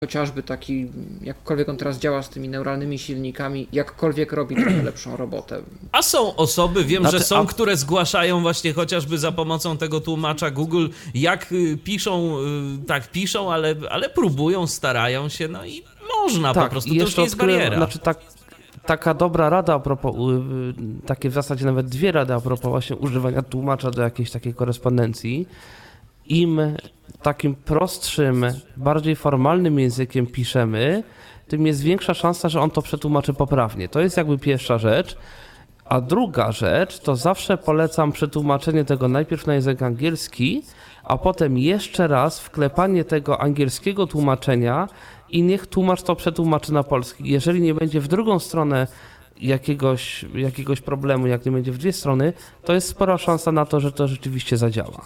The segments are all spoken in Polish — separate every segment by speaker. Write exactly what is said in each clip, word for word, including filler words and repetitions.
Speaker 1: chociażby taki, jakkolwiek on teraz działa z tymi neuralnymi silnikami, jakkolwiek robi trochę lepszą robotę.
Speaker 2: A są osoby, wiem,
Speaker 3: Znaczy,
Speaker 2: że są,
Speaker 3: a...
Speaker 2: które zgłaszają właśnie chociażby za pomocą tego tłumacza Google, jak piszą, tak piszą, ale, ale próbują, starają się, no i można
Speaker 3: tak,
Speaker 2: po prostu,
Speaker 3: i
Speaker 2: to już nie jest bariera.
Speaker 3: Znaczy tak, taka dobra rada a propos, takie w zasadzie nawet dwie rady a propos właśnie używania tłumacza do jakiejś takiej korespondencji. Im takim prostszym, bardziej formalnym językiem piszemy, tym jest większa szansa, że on to przetłumaczy poprawnie. To jest jakby pierwsza rzecz. A druga rzecz, to zawsze polecam przetłumaczenie tego najpierw na język angielski, a potem jeszcze raz wklepanie tego angielskiego tłumaczenia i niech tłumacz to przetłumaczy na polski. Jeżeli nie będzie w drugą stronę jakiegoś, jakiegoś problemu, jak nie będzie w dwie strony, to jest spora szansa na to, że to rzeczywiście zadziała.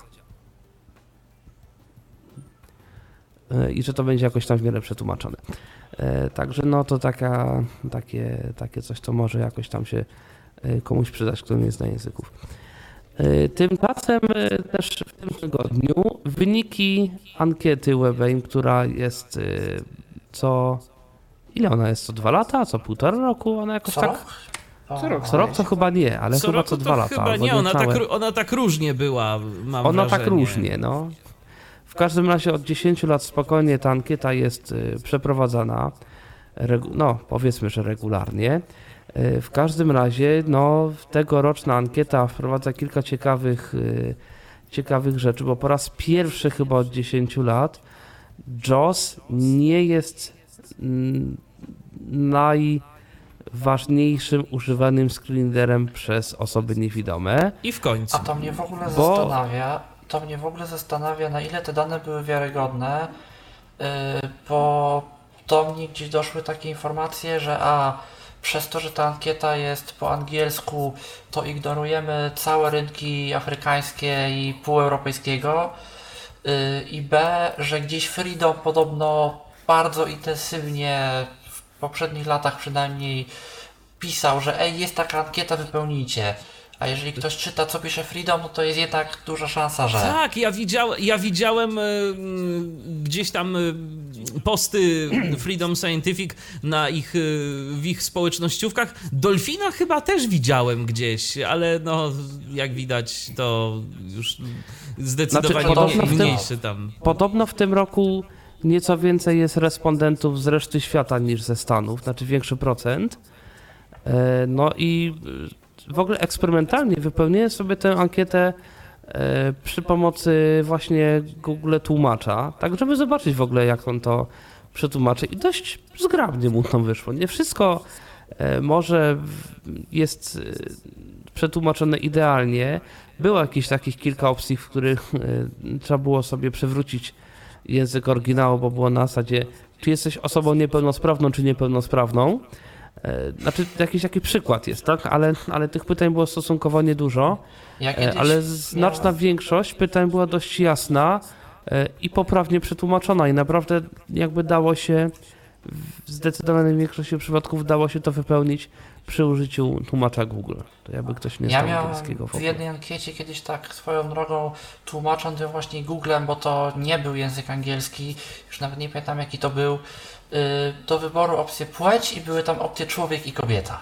Speaker 3: I że to będzie jakoś tam w miarę przetłumaczone. Także no to taka, takie, takie coś, co może jakoś tam się komuś przydać, kto nie zna języków. Tymczasem też w tym tygodniu wyniki ankiety WebAIM, która jest co... Ile ona jest? Co dwa lata? Co półtora roku? Ona jakoś
Speaker 4: co
Speaker 3: tak...
Speaker 4: Rok?
Speaker 3: Co rok? Co rok to chyba nie, ale
Speaker 2: co
Speaker 3: chyba
Speaker 2: roku
Speaker 3: co dwa lata.
Speaker 2: Chyba nie, ona tak, ona tak różnie była, mam
Speaker 3: Ona
Speaker 2: wrażenie.
Speaker 3: tak różnie, no. W każdym razie od dziesięciu lat spokojnie ta ankieta jest y, przeprowadzana, regu- no powiedzmy, że regularnie. Y, w każdym razie no, tegoroczna ankieta wprowadza kilka ciekawych, y, ciekawych rzeczy, bo po raz pierwszy chyba od dziesięciu lat JAWS nie jest mm, najważniejszym używanym screenreaderem przez osoby niewidome.
Speaker 2: I w końcu.
Speaker 4: A to mnie w ogóle
Speaker 3: Bo...
Speaker 4: zastanawia, to mnie w ogóle zastanawia, na ile te dane były wiarygodne, yy, bo do mnie gdzieś doszły takie informacje, że a przez to, że ta ankieta jest po angielsku, to ignorujemy całe rynki afrykańskie i półeuropejskiego, yy, i b, że gdzieś Freedom podobno bardzo intensywnie w poprzednich latach przynajmniej pisał, że ej, jest taka ankieta, wypełnijcie. A jeżeli ktoś czyta, co pisze Freedom, no to jest jednak duża szansa, że...
Speaker 2: Tak, ja, widział, ja widziałem y, gdzieś tam y, posty Freedom Scientific na ich, y, w ich społecznościówkach. Dolfina chyba też widziałem gdzieś, ale no, jak widać, to już zdecydowanie
Speaker 3: Znaczy,
Speaker 2: mniej,
Speaker 3: w tym-
Speaker 2: mniejszy tam.
Speaker 3: Podobno w tym roku nieco więcej jest respondentów z reszty świata niż ze Stanów, znaczy większy procent. E, No i w ogóle eksperymentalnie wypełniłem sobie tę ankietę e, przy pomocy właśnie Google Tłumacza, tak żeby zobaczyć w ogóle, jak on to przetłumaczy, i dość zgrabnie mu to wyszło. Nie wszystko e, może w- jest e, przetłumaczone idealnie. Było jakieś takich kilka opcji, w których e, trzeba było sobie przewrócić język oryginału, bo było na zasadzie, czy jesteś osobą niepełnosprawną, czy niepełnosprawną. E, Znaczy jakiś taki przykład jest, tak? Ale, ale tych pytań było stosunkowo niedużo,
Speaker 4: Ja
Speaker 3: e,
Speaker 4: kiedyś
Speaker 3: ale znaczna
Speaker 4: miałem-
Speaker 3: większość pytań była dość jasna e, i poprawnie przetłumaczona i naprawdę jakby dało się, w zdecydowanej większości przypadków dało się to wypełnić przy użyciu tłumacza Google. To jakby ktoś nie
Speaker 4: Ja
Speaker 3: znał
Speaker 4: miałem
Speaker 3: angielskiego w
Speaker 4: w
Speaker 3: ogóle.
Speaker 4: jednej ankiecie kiedyś tak swoją drogą tłumacząc ją właśnie Googlem, bo to nie był język angielski, już nawet nie pamiętam jaki to był, yy, do wyboru opcje płeć i były tam opcje człowiek i kobieta.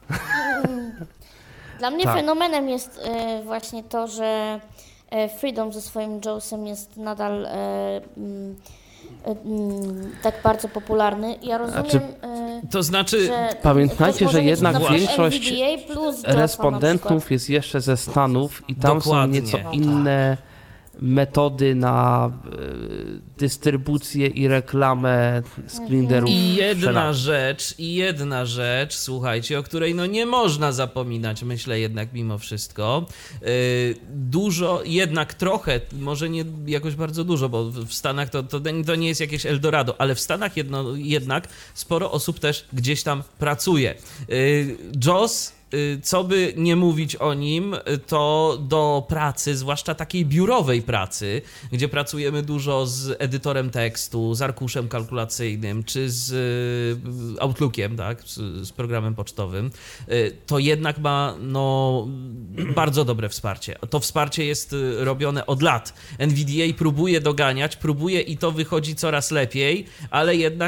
Speaker 5: Dla mnie
Speaker 3: Tak.
Speaker 5: fenomenem jest e, właśnie to, że e, Freedom ze swoim JAWSem jest nadal e, mm, e, mm, tak bardzo popularny. Ja rozumiem,
Speaker 3: Znaczy,
Speaker 5: e,
Speaker 2: To znaczy,
Speaker 5: że
Speaker 3: pamiętajcie,
Speaker 5: ktoś może
Speaker 3: że
Speaker 5: mieć
Speaker 3: jednak
Speaker 5: na przykład
Speaker 3: większość
Speaker 5: N V D A plus JAWSa na
Speaker 3: respondentów
Speaker 5: przykład.
Speaker 3: jest jeszcze ze Stanów i tam
Speaker 2: Dokładnie.
Speaker 3: są nieco
Speaker 4: No tak.
Speaker 3: inne metody na e, dystrybucję i reklamę screenerów.
Speaker 2: I jedna
Speaker 3: wszelakich.
Speaker 2: rzecz, i jedna rzecz, słuchajcie, o której no nie można zapominać, myślę jednak mimo wszystko. Yy, dużo, jednak trochę, może nie jakoś bardzo dużo, bo w Stanach to, to, to nie jest jakieś Eldorado, ale w Stanach jedno, jednak sporo osób też gdzieś tam pracuje. Yy, JAWS co by nie mówić o nim, to do pracy, zwłaszcza takiej biurowej pracy, gdzie pracujemy dużo z edytorem tekstu, z arkuszem kalkulacyjnym, czy z Outlookiem, tak, z, z programem pocztowym, to jednak ma no, bardzo dobre wsparcie. To wsparcie jest robione od lat. N V D A próbuje doganiać, próbuje i to wychodzi coraz lepiej, ale jednak